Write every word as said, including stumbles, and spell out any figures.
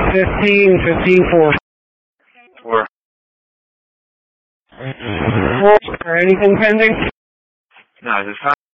fifteen, fifteen, four. Four. Is there anything pending? No, just